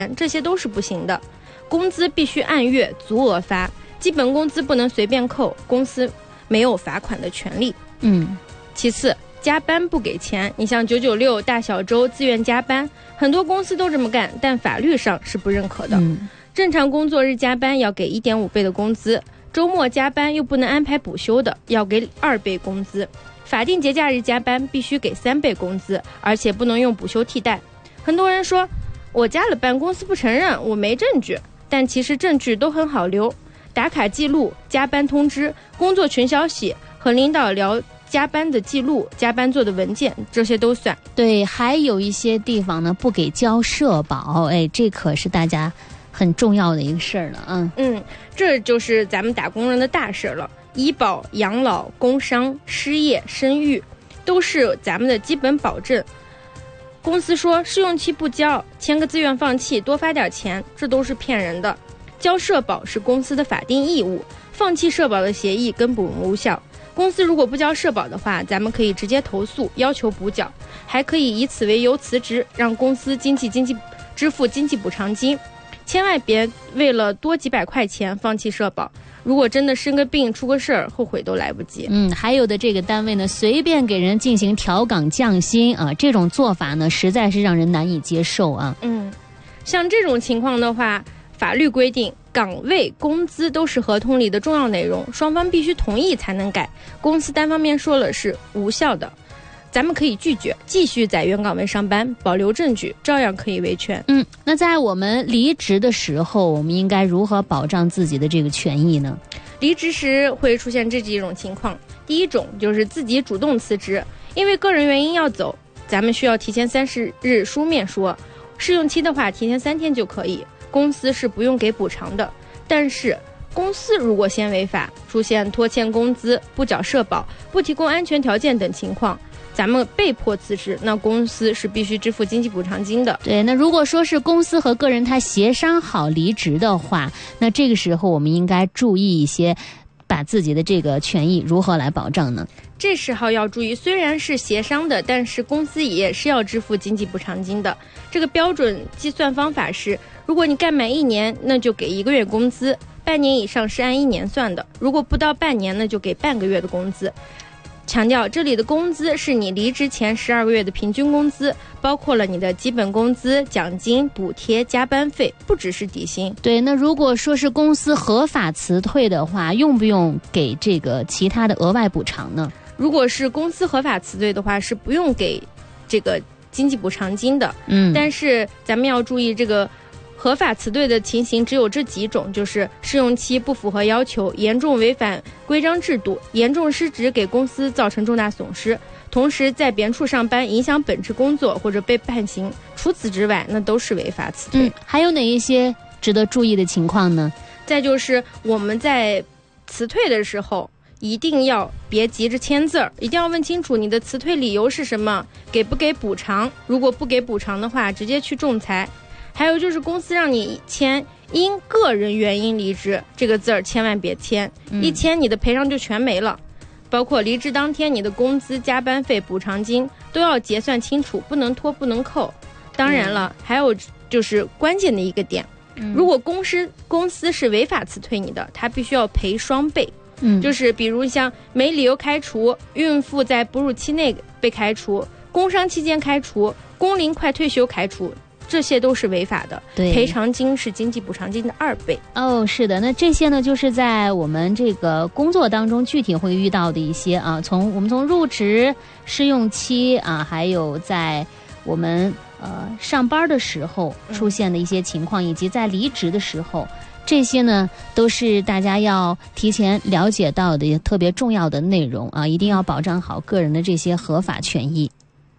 这些都是不行的。工资必须按月足额发，基本工资不能随便扣，公司没有罚款的权利。其次，加班不给钱，你像996、大小周、自愿加班，很多公司都这么干，但法律上是不认可的。正常工作日加班要给1.5倍的工资，周末加班又不能安排补休的，要给2倍工资。法定节假日加班必须给3倍工资，而且不能用补休替代。很多人说我加了班，公司不承认，我没证据，但其实证据都很好留，打卡记录、加班通知、工作群消息和领导聊加班的记录、加班做的文件，这些都算。 对，还有一些地方呢不给交社保，这可是大家很重要的一个事儿了。 这就是咱们打工人的大事了。医保、养老、工伤、失业、生育都是咱们的基本保证。公司说试用期不交，签个自愿放弃，多发点钱，这都是骗人的。交社保是公司的法定义务，放弃社保的协议根本无效。公司如果不交社保的话，咱们可以直接投诉，要求补缴，还可以以此为由辞职，让公司支付经济补偿金。千万别为了多几百块钱放弃社保，如果真的生个病出个事儿，后悔都来不及。 还有的这个单位呢，随便给人进行调岗降薪啊，这种做法呢，实在是让人难以接受啊。 像这种情况的话，法律规定岗位工资都是合同里的重要内容，双方必须同意才能改，公司单方面说了是无效的。咱们可以拒绝继续在原岗位上班，保留证据，照样可以维权。 那在我们离职的时候，我们应该如何保障自己的这个权益呢？ 离职时会出现这几种情况。第一种就是自己主动辞职，因为个人原因要走，咱们需要提前30日书面说，试用期的话提前3天就可以，公司是不用给补偿的。但是公司如果先违法，出现拖欠工资、不缴社保、不提供安全条件等情况，咱们被迫辞职，那公司是必须支付经济补偿金的。 对，那如果说是公司和个人他协商好离职的话，那这个时候我们应该注意一些，把自己的这个权益如何来保障呢？ 这时候要注意，虽然是协商的，但是公司也是要支付经济补偿金的。这个标准计算方法是，如果你干满1年，那就给1个月工资，半年以上是按1年算的，如果不到半年呢，就给半个月的工资。强调这里的工资是你离职前12个月的平均工资，包括了你的基本工资、奖金、补贴、加班费，不只是底薪。 对，那如果说是公司合法辞退的话，用不用给这个其他的额外补偿呢？ 如果是公司合法辞退的话，是不用给这个经济补偿金的。但是咱们要注意，这个合法辞退的情形只有这几种，就是试用期不符合要求，严重违反规章制度，严重失职给公司造成重大损失，同时在别处上班影响本职工作或者被判刑，除此之外那都是违法辞退。 还有哪一些值得注意的情况呢？ 再就是我们在辞退的时候一定要别急着签字儿，一定要问清楚你的辞退理由是什么，给不给补偿，如果不给补偿的话直接去仲裁。还有就是公司让你签因个人原因离职这个字儿千万别签，一签你的赔偿就全没了，包括离职当天你的工资、加班费、补偿金都要结算清楚，不能拖不能扣。当然了，还有就是关键的一个点，如果公司是违法辞退你的，他必须要赔双倍。就是比如像没理由开除、孕妇在哺乳期内被开除、工伤期间开除、工龄快退休开除，这些都是违法的。赔偿金是经济补偿金的2倍。 是的，那这些呢，就是在我们这个工作当中具体会遇到的一些啊，我们从入职、试用期啊，还有在我们上班的时候出现的一些情况，以及在离职的时候，这些呢都是大家要提前了解到的特别重要的内容啊，一定要保障好个人的这些合法权益。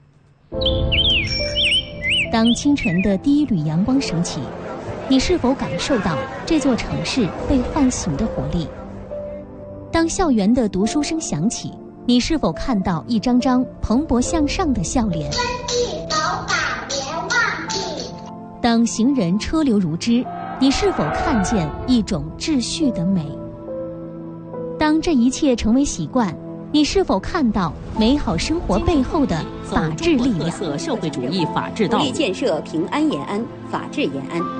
当清晨的第一缕阳光升起，你是否感受到这座城市被唤醒的活力？当校园的读书声响起，你是否看到一张张蓬勃向上的笑脸？遵纪守法别忘记。当行人车流如织，你是否看见一种秩序的美？当这一切成为习惯，你是否看到美好生活背后的法治力量？ 特色社会主义法治道路，建设平安延安、法治延安。